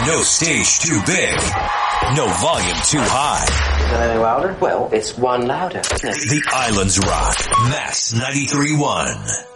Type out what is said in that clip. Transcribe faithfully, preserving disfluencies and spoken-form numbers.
No stage too big. No volume too high. Is that any louder? Well, it's one louder. The Islands Rock. Mass ninety-three point one.